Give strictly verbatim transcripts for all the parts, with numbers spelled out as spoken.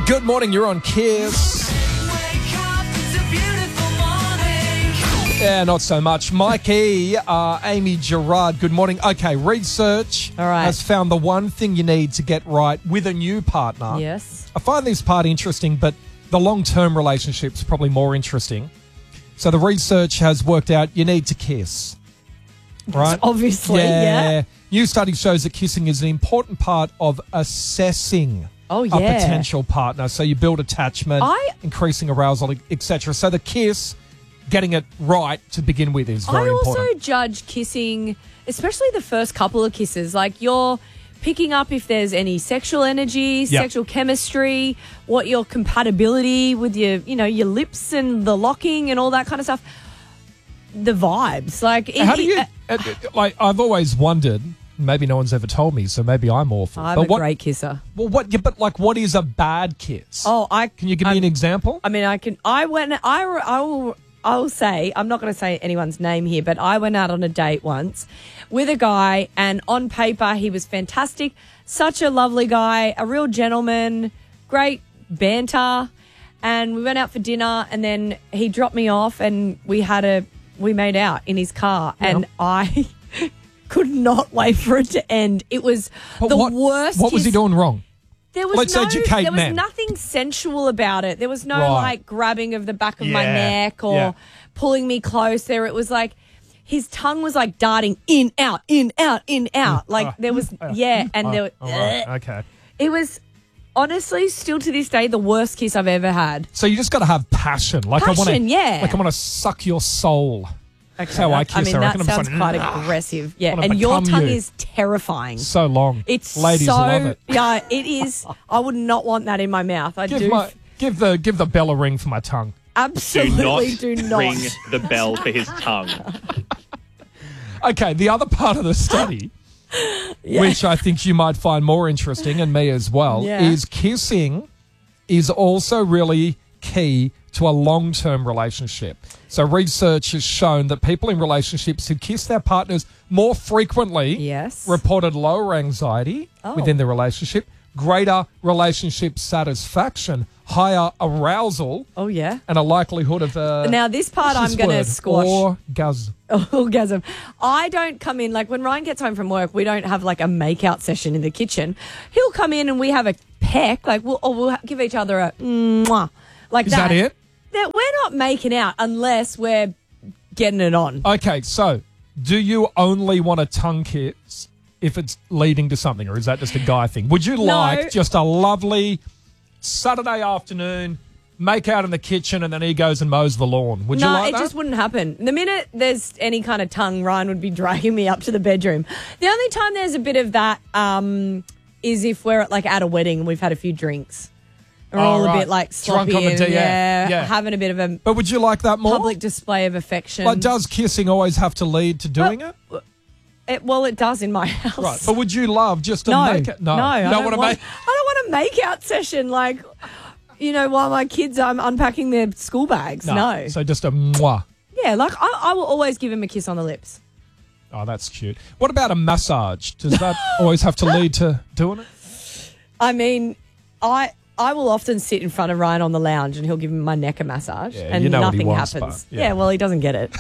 Good morning, you're on Kiss. Yeah, not so much. Mikey, uh, Amy Gerard, good morning. Okay, research All right. has found the one thing you need to get right with a new partner. Yes. I find this part interesting, but the long-term relationship's probably more interesting. So the research has worked out you need to kiss, right? Obviously, yeah. New study shows that kissing is an important part of assessing Oh, a yeah. potential partner. So you build attachment, I- increasing arousal, et cetera. So the kiss, getting it right to begin with, is very I also important. judge kissing, especially the first couple of kisses. Like, you're picking up if there's any sexual energy, Yep. sexual chemistry, what your compatibility with your, you know, your lips and the locking and all that kind of stuff. The vibes. Like, it, How do you, uh, uh, like, I've always wondered, maybe no one's ever told me, so maybe I'm awful. I'm but a what, great kisser. Well, what, yeah, but like, what is a bad kiss? Oh, I Can you give me I'm- an example? I mean, I can. I went. I. I will. I will say. I'm not going to say anyone's name here, but I went out on a date once with a guy, and on paper he was fantastic. Such a lovely guy, a real gentleman, great banter, and we went out for dinner, and then he dropped me off, and we had a. We made out in his car, and I could not wait for it to end. It was But the what, worst. What was he kiss- doing wrong? There was Let's no, educate there was men. nothing sensual about it. There was no Right. like grabbing of the back of my Yeah, neck or yeah. pulling me closer. It was like his tongue was like darting in, out, in, out, in, out. Like there was, yeah, and there. All right, okay. It was honestly still to this day the worst kiss I've ever had. So you just got to have passion. Like I want to, Passion, yeah. Like I want to suck your soul. That's how I that- kiss. I mean, I that reckon I'm sounds just quite like, "Ah." aggressive. Yeah, wanna and your become tongue you. is terrifying. So long. It's Ladies so, love it. Yeah, it is. I would not want that in my mouth. I Give do. my give the give the bell a ring for my tongue. Absolutely do do not. not, ring the bell for his tongue. Okay, the other part of the study, which I think you might find more interesting, and me as well, Yeah. is kissing is also really key to a long-term relationship. So research has shown that people in relationships who kiss their partners more frequently Yes. reported lower anxiety Oh. within the relationship, greater relationship satisfaction, higher arousal, Oh, yeah. and a likelihood of uh, Now, this part what's I'm this going to word? squash. Orgasm. Orgasm. I don't come in, like when Ryan gets home from work, we don't have like a make-out session in the kitchen. He'll come in and we have a peck, like we'll, or we'll ha- give each other a mwah, like Is that. that it? That we're not making out unless we're getting it on. Okay, so do you only want a tongue kiss if it's leading to something, or is that just a guy thing? Would you like just a lovely Saturday afternoon, make out in the kitchen, and then he goes and mows the lawn? Would no, you like it that? just wouldn't happen. The minute there's any kind of tongue, Ryan would be dragging me up to the bedroom. The only time there's a bit of that um, is if we're at, like at a wedding and we've had a few drinks. We're Oh, all right. a bit like Drunk sloppy on the and D, yeah, yeah, yeah. having a bit of a But would you like that more? public display of affection. Like, does kissing always have to lead to doing it? It, well, it does in my house. Right. But would you love just to no, make it? no, No, I you don't, don't want to want, make. I don't want a make-out session, like, you know, while my kids are unpacking their school bags. No. So just a mwah. Yeah, like, I, I will always give him a kiss on the lips. Oh, that's cute. What about a massage? Does that always have to lead to doing it? I mean, I I will often sit in front of Ryan on the lounge and he'll give me my neck a massage Yeah, and you know what he nothing wants, happens. but, yeah. yeah. well, he doesn't get it.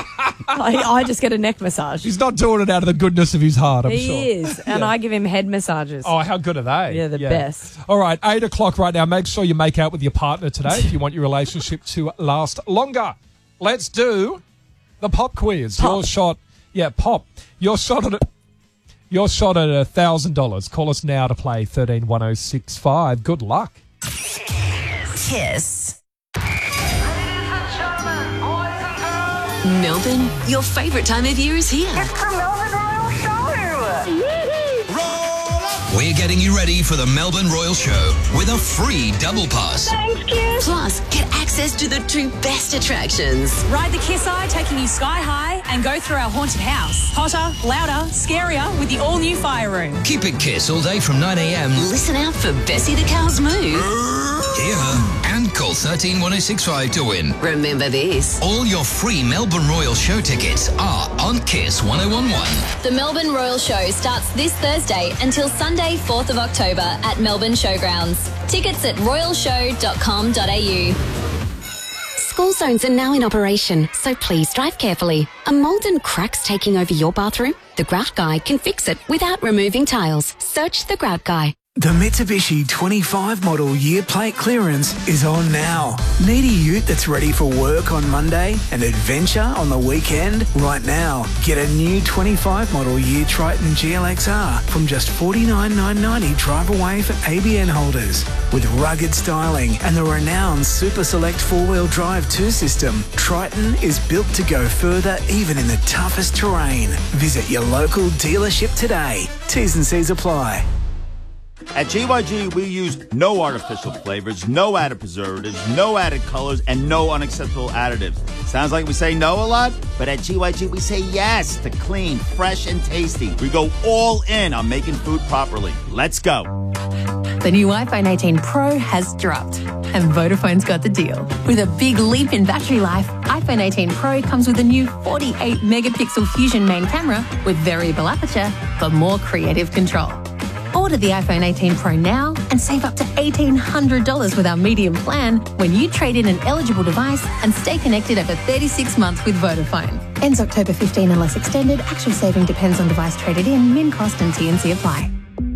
I, I just get a neck massage. He's not doing it out of the goodness of his heart, I'm he sure. is, and Yeah. I give him head massages. Oh, how good are they? Yeah, the best. All right, eight o'clock right now. Make sure you make out with your partner today if you want your relationship to last longer. Let's do the pop quiz. Pop. Your shot, yeah, pop. Your shot at it. Your shot at a thousand dollars. Call us now to play thirteen one zero six five. Good luck. Kiss. Melbourne, your favourite time of year is here. It's the Melbourne Royal Show! We're getting you ready for the Melbourne Royal Show with a free double pass. Thanks, kids! Plus, get access to the two best attractions. Ride the Kiss Eye, taking you sky high, and go through our haunted house. Hotter, louder, scarier with the all-new fire room. Keep it Kiss all day from nine a.m. Listen out for Bessie the Cow's move. here and and call one three one oh six five to win. Remember this. All your free Melbourne Royal show tickets are on Kiss one oh one one. The Melbourne Royal Show starts this Thursday until Sunday, fourth of October at Melbourne Showgrounds. Tickets at royal show dot com dot a u. School zones are now in operation, so please drive carefully. Are mould and cracks taking over your bathroom? The Grout Guy can fix it without removing tiles. Search The Grout Guy. The Mitsubishi twenty-five model year plate clearance is on now. Need a ute that's ready for work on Monday and adventure on the weekend? Right now, get a new twenty-five model year Triton G L X R from just forty-nine thousand nine hundred ninety dollars drive away for A B N holders. With rugged styling and the renowned Super Select four-wheel drive two system, Triton is built to go further even in the toughest terrain. Visit your local dealership today. T's and C's apply. At G Y G, we use no artificial flavors, no added preservatives, no added colors, and no unacceptable additives. Sounds like we say no a lot, but at G Y G, we say yes to clean, fresh, and tasty. We go all in on making food properly. Let's go. The new iPhone eighteen Pro has dropped, and Vodafone's got the deal. With a big leap in battery life, iPhone eighteen Pro comes with a new forty-eight megapixel Fusion main camera with variable aperture for more creative control. Order the iPhone eighteen Pro now and save up to eighteen hundred dollars with our medium plan when you trade in an eligible device and stay connected over thirty-six months with Vodafone. Ends October fifteenth unless extended. Actual saving depends on device traded in. Min cost and T N C apply.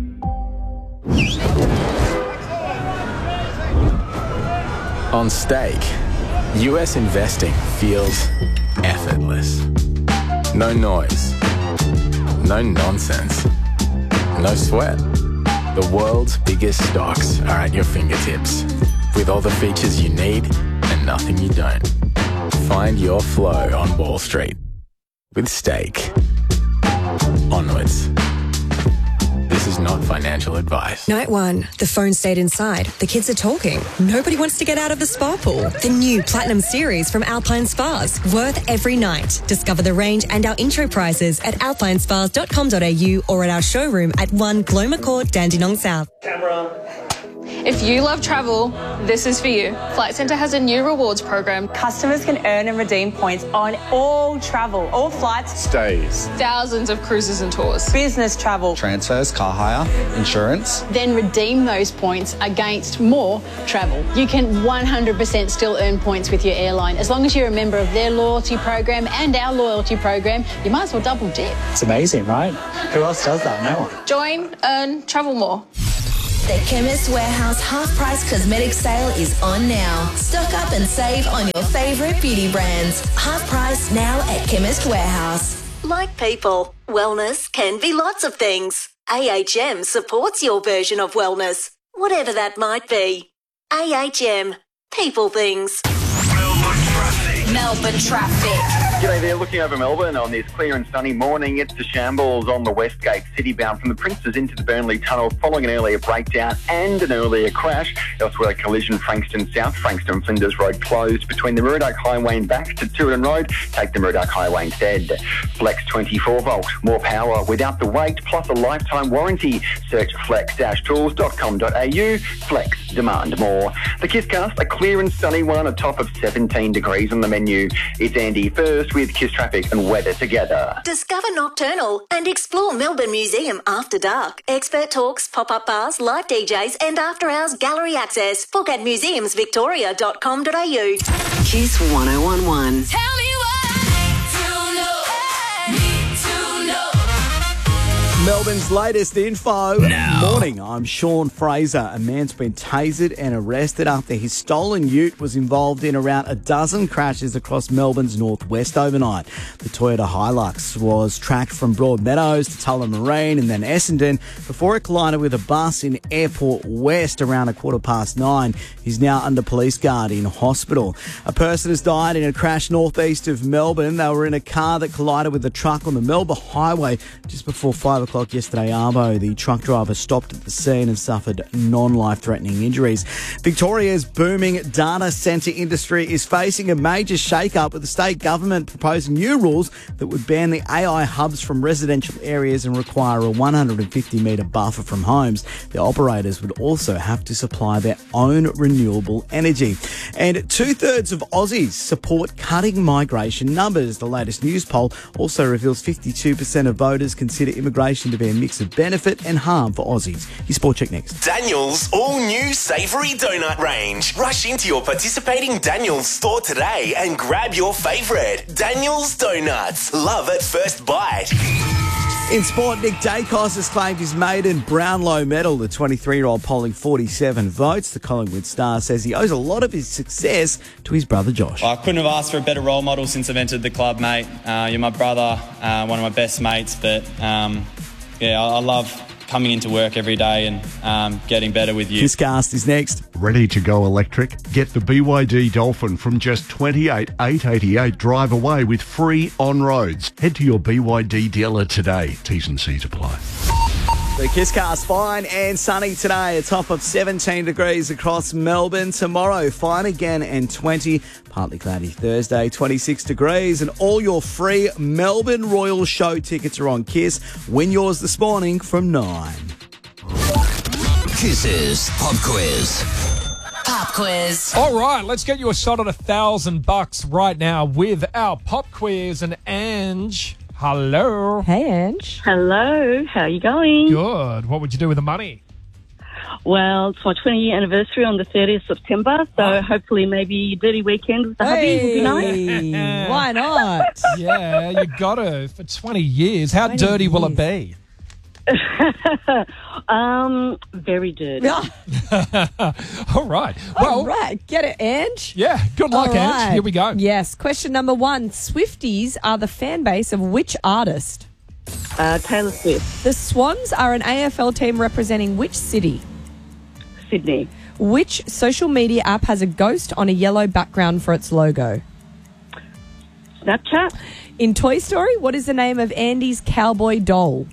On Stake, U S investing feels effortless. No noise. No nonsense. No sweat. The world's biggest stocks are at your fingertips, with all the features you need and nothing you don't. Find your flow on Wall Street with Stake. Onwards. This is not financial advice. Night one. The phone stayed inside. The kids are talking. Nobody wants to get out of the spa pool. The new Platinum Series from Alpine Spas. Worth every night. Discover the range and our intro prices at alpine spas dot com dot a u or at our showroom at one Gloma Court, Dandenong South. Camera. If you love travel, this is for you. Flight Centre has a new rewards program. Customers can earn and redeem points on all travel, all flights, stays, thousands of cruises and tours, business travel, transfers, car hire, insurance. Then redeem those points against more travel. You can one hundred percent still earn points with your airline. As long as you're a member of their loyalty program and our loyalty program, you might as well double dip. It's amazing, right? Who else does that? No one. Join, earn, travel more. The Chemist Warehouse half-price cosmetic sale is on now. Stock up and save on your favourite beauty brands. Half price now at Chemist Warehouse. Like people, wellness can be lots of things. A H M supports your version of wellness, whatever that might be. A H M, people things. Melbourne traffic. Melbourne traffic. G'day there, looking over Melbourne on this clear and sunny morning. It's the shambles on the West Gate, citybound from the Princes into the Burnley Tunnel following an earlier breakdown and an earlier crash. Elsewhere, a collision Frankston South, Frankston Flinders Road closed between the Murdoch Highway and back to Tooran Road. Take the Murdoch Highway instead. Flex twenty-four volt, more power without the weight, plus a lifetime warranty. Search flex dash tools dot com dot a u. Flex, demand more. The Kisscast, a clear and sunny one, a top of seventeen degrees on the menu. It's Andy first with Kiss Traffic and weather together. Discover Nocturnal and explore Melbourne Museum after dark. Expert talks, pop-up bars, live D Js and after-hours gallery access. Book at museums victoria dot com dot a u. Kiss one oh one one. Tell me Melbourne's latest info. Now. Morning, I'm Sean Fraser. A man's been tasered and arrested after his stolen ute was involved in around a dozen crashes across Melbourne's northwest overnight. The Toyota Hilux was tracked from Broadmeadows to Tullamarine and then Essendon before it collided with a bus in Airport West around a quarter past nine. He's now under police guard in hospital. A person has died in a crash northeast of Melbourne. They were in a car that collided with a truck on the Melbourne Highway just before five o'clock o'clock yesterday, Arvo, the truck driver, stopped at the scene and suffered non-life-threatening injuries. Victoria's booming data centre industry is facing a major shake-up, with the state government proposing new rules that would ban the A I hubs from residential areas and require a one hundred fifty metre buffer from homes. The operators would also have to supply their own renewable energy. And two-thirds of Aussies support cutting migration numbers. The latest news poll also reveals fifty-two percent of voters consider immigration to be a mix of benefit and harm for Aussies. Your Sport Check next. Daniel's all-new savoury donut range. Rush into your participating Daniel's store today and grab your favourite. Daniel's Donuts. Love at first bite. In sport, Nick Dacos has claimed his maiden Brownlow medal. The twenty-three-year-old polling forty-seven votes. The Collingwood star says he owes a lot of his success to his brother Josh. I couldn't have asked for a better role model since I've entered the club, mate. Uh, you're my brother, uh, one of my best mates, but um, yeah, I, I love coming into work every day and um, getting better with you. Kiscast is next. Ready to go electric? Get the B Y D Dolphin from just twenty-eight thousand eight hundred eighty-eight. Drive away with free on-roads. Head to your B Y D dealer today. T's and C's apply. The Kisscast, fine and sunny today, a top of seventeen degrees across Melbourne. Tomorrow, fine again and twenty. Partly cloudy Thursday, twenty-six degrees. And all your free Melbourne Royal Show tickets are on Kiss. Win yours this morning from nine. Kiss's Pop Quiz. Pop quiz. All right, let's get you a shot at a thousand bucks right now with our Pop Quiz. And Ange, hello. Hey, Ange. Hello. How are you going? Good. What would you do with the money? Well, it's my twentieth anniversary on the thirtieth of September, so oh. hopefully maybe a dirty weekend with the hey, hubby would be nice. Why not? Yeah, you got to. For twenty years. How twenty dirty years. will it be? um, very dirty. All right. Well, All right. Get it, Ange? Yeah. Good luck, All right. Ange. Here we go. Yes. Question number one. Swifties are the fan base of which artist? Uh, Taylor Swift. The Swans are an A F L team representing which city? Sydney. Which social media app has a ghost on a yellow background for its logo? Snapchat. In Toy Story, what is the name of Andy's cowboy doll?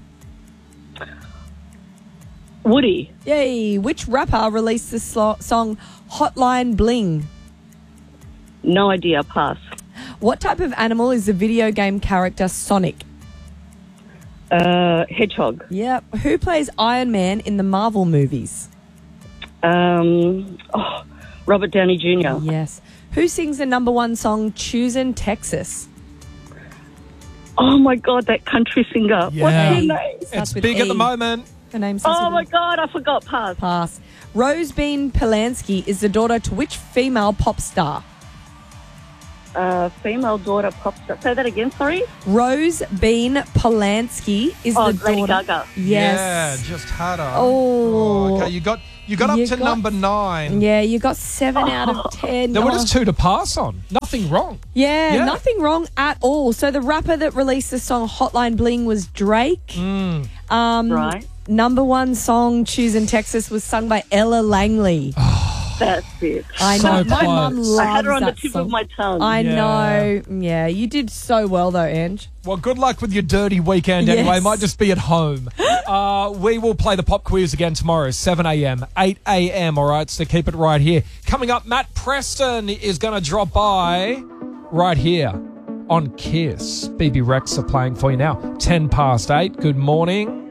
Woody. Yay. Which rapper released the slo- song Hotline Bling? No idea. Pass. What type of animal is the video game character Sonic? Uh, hedgehog. Yep. Who plays Iron Man in the Marvel movies? Um, oh, Robert Downey Junior Yes. Who sings the number one song Choosin' Texas? Oh, my God, that country singer. Yeah. What's her name? It's big at the moment. Her name's Oh, my God, I forgot. Pass. Pass. Rose Bean Polanski is the daughter to which female pop star? Uh, female daughter pop star. Say that again, sorry? Rose Bean Polanski is Oh, the Lady daughter. Gaga. Yes. Yeah, just had her. Oh. Okay, you got you got up You to got- number nine. Yeah, you got seven out of ten. There were Oh. just two to pass on. Nothing wrong. Yeah, Yeah. nothing wrong at all. So the rapper that released the song Hotline Bling was Drake. Mm. Um, Right. Number one song, Choosin' Texas, was sung by Ella Langley. That's it. I So know. My close. mum loves I had her on the that tip song. of my tongue. I Yeah. know. Yeah, you did so well though, Ange. Well, good luck with your dirty weekend anyway. Yes. Might just be at home. uh, we will play the pop quiz again tomorrow, seven a.m., eight a.m., all right? So keep it right here. Coming up, Matt Preston is going to drop by right here on Kiss. B B Rex are playing for you now. ten past eight. Good morning.